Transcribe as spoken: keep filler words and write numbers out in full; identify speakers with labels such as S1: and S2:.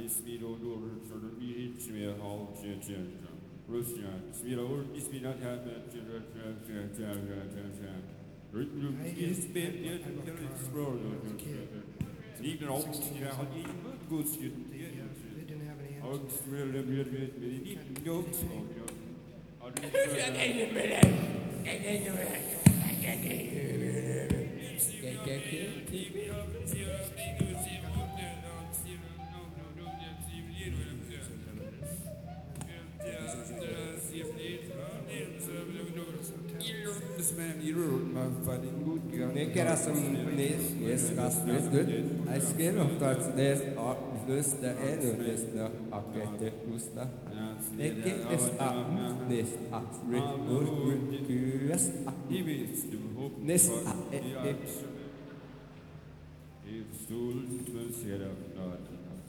S1: Even old, you know, good student.
S2: They didn't have any
S1: I was really, really, really, really good.
S3: Mikkel som nes kasvus äsken ohtaat nes lystä erystä akette kusta. Mikkel es a nes a rit kyes a nes a e e.
S1: If stool to the